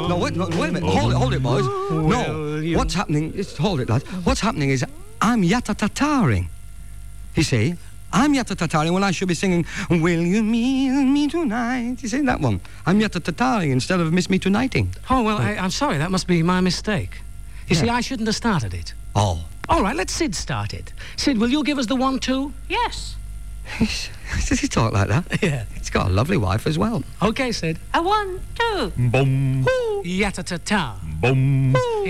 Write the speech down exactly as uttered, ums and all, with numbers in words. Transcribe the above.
no, wait, no, wait a minute. Hold it, hold it, boys. No, what's happening? Just hold it, lads. What's happening is I'm yatta-tataring. You see? I'm yatta-tataring when I should be singing, Will you meet me tonight? You see that one? I'm yatta-tataring instead of Miss Me Tonighting. Oh, well, I, I'm sorry. That must be my mistake. You Yeah. see, I shouldn't have started it. Oh. All right, let Sid start it. Sid, will you give us the one, two? Yes. Does he talk like that? Yeah. He's got a lovely wife as well. Okay, Sid. A one, two. Boom. Yatta-ta-ta. Boom.